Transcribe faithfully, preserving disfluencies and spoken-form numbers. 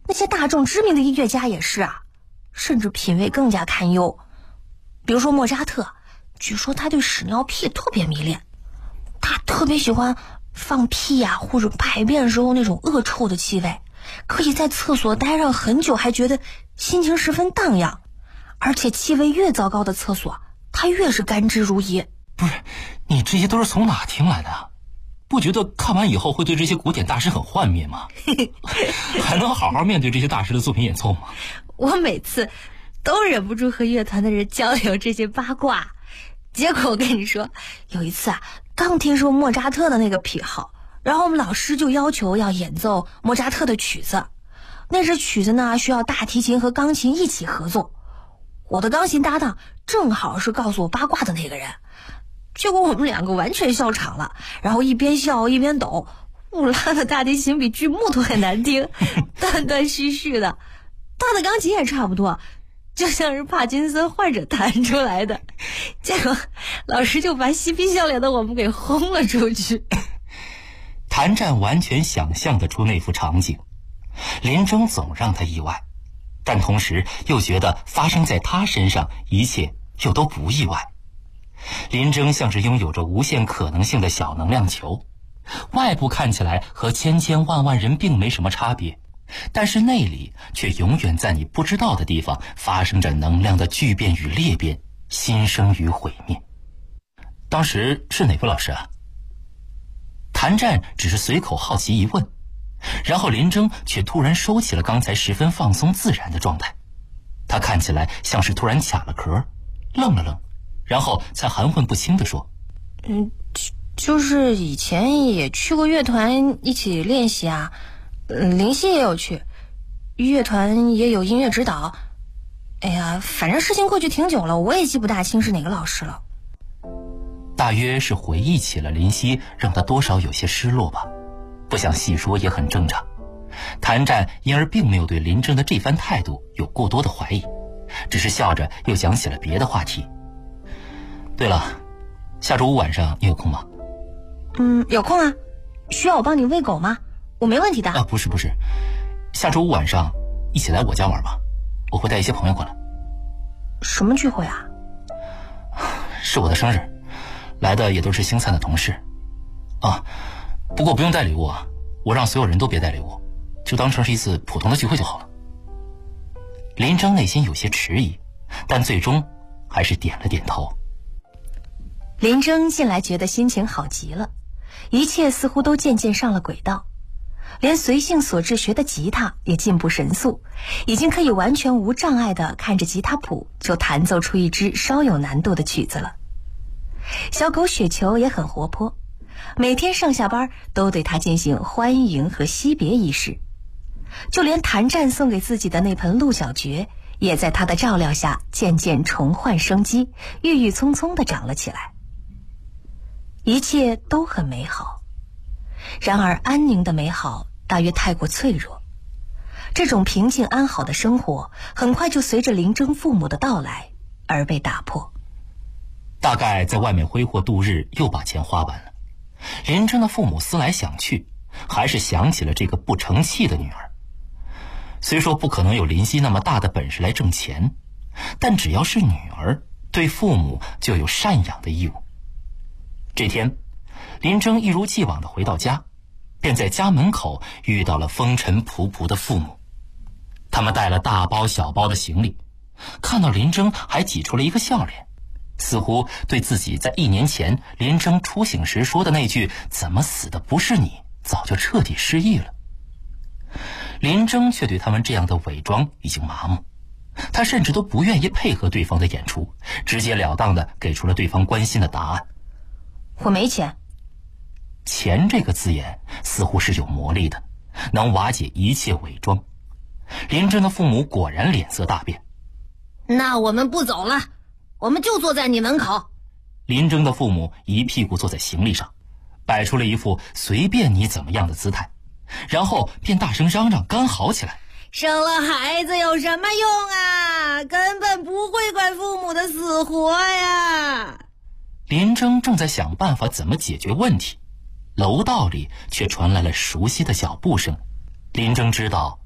那些大众知名的音乐家也是啊，甚至品味更加堪忧。比如说莫扎特，据说他对屎尿屁特别迷恋，他特别喜欢放屁呀、啊、或者排便时候那种恶臭的气味，可以在厕所待上很久还觉得心情十分荡漾，而且气味越糟糕的厕所他越是甘之如饴。 不是，你这些都是从哪听来的啊？不觉得看完以后会对这些古典大师很幻灭吗？还能好好面对这些大师的作品演奏吗？ 我每次都忍不住和乐团的人交流这些八卦，结果我跟你说，有一次啊，刚听说莫扎特的那个癖好，然后我们老师就要求要演奏莫扎特的曲子。那支曲子呢，需要大提琴和钢琴一起合作，我的钢琴搭档正好是告诉我八卦的那个人。结果我们两个完全笑场了，然后一边笑一边抖，乌拉的大提琴比锯木头还难听，断断续续的，他的钢琴也差不多，就像是帕金森患者弹出来的。结果老师就把嬉皮笑脸的我们给轰了出去。 谭战完全想象得出那幅场景，林征总让他意外，但同时又觉得发生在他身上一切又都不意外。林征像是拥有着无限可能性的小能量球，外部看起来和千千万万人并没什么差别，但是内里却永远在你不知道的地方发生着能量的巨变与裂变，新生与毁灭。当时是哪位老师啊？谭战只是随口好奇一问，然后林征却突然收起了刚才十分放松自然的状态。他看起来像是突然卡了壳，愣了愣，然后才含混不清地说： 嗯，就是以前也去过乐团一起练习啊，嗯，林夕也有去，乐团也有音乐指导。哎呀，反正事情过去挺久了，我也记不大清是哪个老师了。 大约是回忆起了林夕，让他多少有些失落吧，不想细说也很正常。谭战因而并没有对林征的这番态度有过多的怀疑，只是笑着又讲起了别的话题。对了，下周五晚上你有空吗？ 嗯，有空啊。需要我帮你喂狗吗？我没问题的。 啊，不是不是，下周五晚上一起来我家玩吧，我会带一些朋友过来。 什么聚会啊？ 是我的生日，来的也都是星灿的同事。啊，不过不用带礼物啊，我让所有人都别带礼物，就当成是一次普通的聚会就好了。林征内心有些迟疑，但最终还是点了点头。 林征近来觉得心情好极了，一切似乎都渐渐上了轨道，连随性所致学的吉他也进步神速，已经可以完全无障碍地看着吉他谱就弹奏出一支稍有难度的曲子了。小狗雪球也很活泼，每天上下班都对它进行欢迎和惜别仪式，就连谭战送给自己的那盆鹿角蕨也在他的照料下渐渐重焕生机，郁郁葱葱地长了起来。一切都很美好，然而安宁的美好大约太过脆弱，这种平静安好的生活很快就随着林征父母的到来而被打破。 大概在外面挥霍度日又把钱花完了，林征的父母思来想去，还是想起了这个不成器的女儿。虽说不可能有林夕那么大的本事来挣钱，但只要是女儿，对父母就有赡养的义务。这天，林征一如既往地回到家，便在家门口遇到了风尘仆仆的父母。他们带了大包小包的行李，看到林征还挤出了一个笑脸，似乎对自己在一年前林征出醒时说的那句“怎么死的不是你”早就彻底失忆了。林征却对他们这样的伪装已经麻木，他甚至都不愿意配合对方的演出，直截了当地给出了对方关心的答案： 我没钱。 钱这个字眼似乎是有魔力的，能瓦解一切伪装。林征的父母果然脸色大变。 那我们不走了，我们就坐在你门口。 林征的父母一屁股坐在行李上，摆出了一副随便你怎么样的姿态，然后便大声嚷嚷干嚎起来： 生了孩子有什么用啊？根本不会管父母的死活呀！ 林征正在想办法怎么解决问题，楼道里却传来了熟悉的脚步声。林征知道